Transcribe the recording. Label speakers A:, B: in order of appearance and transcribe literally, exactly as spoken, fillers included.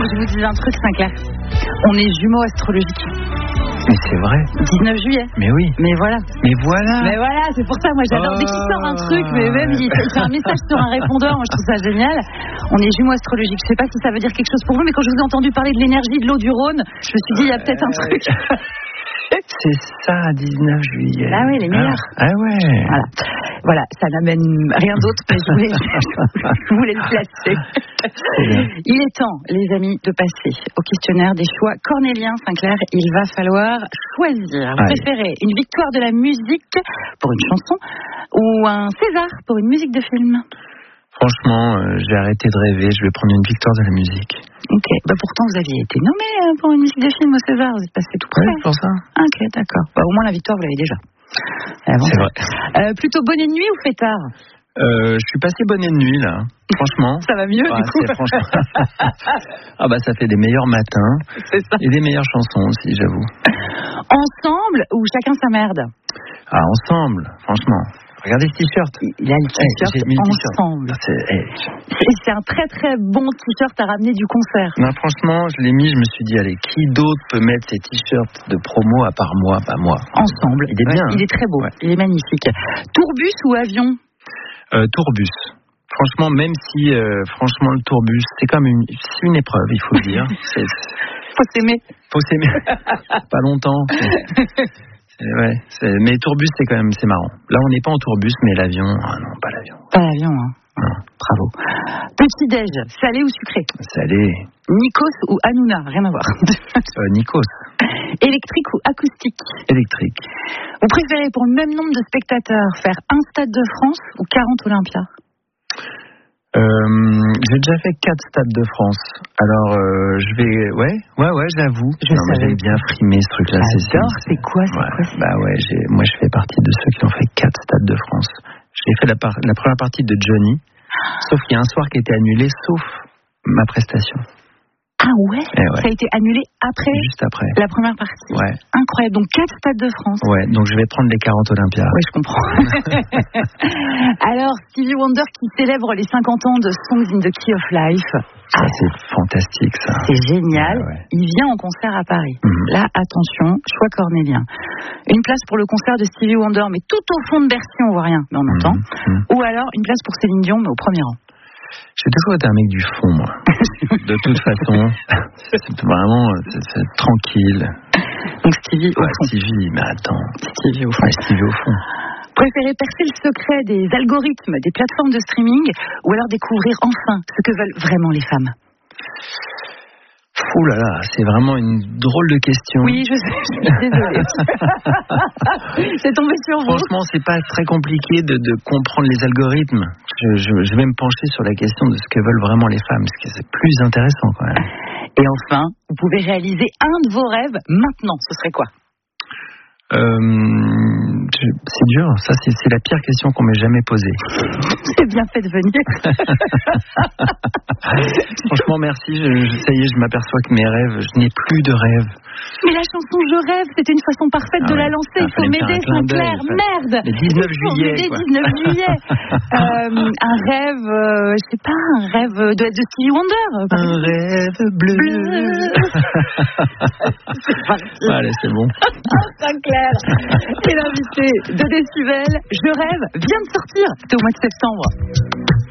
A: que je vous dise un truc, Sinclair. On est jumeaux astrologiques.
B: Mais c'est vrai.
A: dix-neuf juillet.
B: Mais oui.
A: Mais voilà.
B: Mais voilà.
A: Mais voilà, c'est pour ça, moi j'adore.
B: Oh.
A: Dès qu'il sort un truc, mais même il fait un message sur un répondeur, moi je trouve ça génial. On est jumeaux astrologiques. Je sais pas si ça veut dire quelque chose pour vous, mais quand je vous ai entendu parler de l'énergie de l'eau du Rhône, je me suis dit, il y a peut-être un truc.
B: C'est ça, dix-neuf juillet.
A: Ah oui, les meilleurs.
B: Ah, ah ouais.
A: Voilà. Voilà, ça n'amène rien d'autre, mais je voulais, je voulais le placer. Il est temps, les amis, de passer au questionnaire des choix cornéliens, Sinclair. Il va falloir choisir. Vous
B: Allez.
A: préférez une victoire de la musique pour une chanson ou un César pour une musique de film?
B: Franchement, euh, j'ai arrêté de rêver. Je vais prendre une victoire de la musique.
A: Ok. Bah pourtant, vous aviez été nommé euh, pour une musique de film au César. Vous êtes passé tout près.
B: Ouais, pour ça.
A: Ok, d'accord. Bah, au moins, la victoire, vous l'avez déjà. Avant,
B: C'est vrai.
A: Euh, plutôt bonne nuit ou fêtard?
B: Euh, je suis passé bonne nuit, là. Franchement.
A: Ça va mieux,
B: Ouais,
A: du coup.
B: c'est franchement... ah bah, ça fait des meilleurs matins.
A: C'est ça.
B: Et des meilleures chansons aussi, j'avoue.
A: Ensemble ou chacun sa merde?
B: Ah, ensemble, franchement. Regardez ce t-shirt.
A: Il a le t-shirt
B: Hey, j'ai mis le t-shirt.
A: ensemble.
B: C'est, hey.
A: Et c'est un très très bon t-shirt à ramener du concert.
B: Non, franchement, je l'ai mis, je me suis dit, allez, qui d'autre peut mettre ces t-shirts de promo à part moi? Bah, moi.
A: Ensemble.
B: Il est bien.
A: Il est très beau.
B: Ouais.
A: Il est magnifique. Tourbus ou avion?
B: Euh, tourbus. Franchement, même si, euh, franchement, le tourbus, c'est comme une, c'est une épreuve, il faut le dire. C'est,
A: Faut s'aimer.
B: faut s'aimer. Pas longtemps. C'est, c'est, ouais, c'est, mais tourbus, c'est quand même, c'est marrant. Là, on n'est pas en tourbus, mais l'avion, ah non, pas l'avion.
A: Pas l'avion, hein.
B: Non.
A: Bravo. Petit déj, salé ou sucré?
B: Salé.
A: Nikos ou Hanouna? Rien à voir.
B: Euh, Nikos.
A: Électrique ou acoustique?
B: Électrique.
A: Vous préférez pour le même nombre de spectateurs faire un Stade de France ou quarante Olympias?
B: Euh, j'ai déjà fait quatre Stades de France. Alors, euh, je vais... Ouais, ouais, ouais, j'avoue.
A: Je
B: non, mais
A: savais.
B: j'aime bien frimer ce truc-là.
A: J'adore, c'est quoi, c'est
B: ouais,
A: quoi, c'est-
B: Bah ouais, j'ai, moi je fais partie de ceux qui ont fait quatre Stades de France. J'ai fait la, par, la première partie de Johnny, sauf qu'il y a un soir qui a été annulé, sauf ma prestation.
A: Ah ouais,
B: Eh ouais.
A: Ça a été annulé après
B: Juste après.
A: la première partie.
B: Ouais,
A: Incroyable. Donc quatre Stades de France.
B: ouais, donc je vais prendre les quarante Olympiades.
A: Oui, je comprends. Alors, Stevie Wonder qui célèbre les cinquante ans de Songs in the Key of Life.
B: Ça, c'est fantastique, ça.
A: C'est génial.
B: Ouais, ouais.
A: Il vient en concert à Paris.
B: Mhm.
A: Là, attention, choix cornélien. Une place pour le concert de Stevie Wonder, mais tout au fond de Bercy, on voit rien, mais on entend.
B: Mhm, mhm.
A: Ou alors, une place pour Céline Dion, mais au premier rang.
B: J'ai toujours été un mec du fond, moi. De toute façon, c'est vraiment c'est, c'est tranquille.
A: Donc Stevie au
B: Ouais,
A: fond.
B: Stevie, mais attends.
A: Stevie au fond.
B: Ouais, Stevie au fond.
A: Préférez percer le secret des algorithmes des plateformes de streaming ou alors découvrir enfin ce que veulent vraiment les femmes?
B: Ouh là là, c'est vraiment une drôle de question.
A: Oui, je sais, je suis désolée. C'est tombé sur vous.
B: Franchement, c'est pas très compliqué de, de comprendre les algorithmes. Je, je, je vais me pencher sur la question de ce que veulent vraiment les femmes, parce que c'est plus intéressant quand même.
A: Et enfin, vous pouvez réaliser un de vos rêves maintenant. Ce serait quoi?
B: Euh, je- c'est dur, ça c'est, c'est la pire question qu'on m'ait jamais posée.
A: C'est bien fait de venir.
B: Franchement, merci. Je, je- ça y est, je m'aperçois que mes rêves, je n'ai plus de rêves.
A: Mais la chanson Je rêve, c'était une façon parfaite
B: Ah
A: de
B: ouais.
A: la lancer.
B: Ah,
A: Il faut
B: fallait me faire
A: m'aider,
B: un clin
A: Sinclair.
B: d'œil,
A: Merde.
B: Le dix-neuf
A: Il faut
B: juillet,
A: m'aider,
B: quoi.
A: dix-neuf juillet. Euh, un rêve, euh, je sais pas, un rêve de, de Stevie Wonder. par
B: Un
A: exemple.
B: rêve bleu.
A: Bleu.
B: Allez, c'est bon.
A: Sinclair est l'invité de Décibel. Je rêve vient de sortir. C'était au mois de septembre.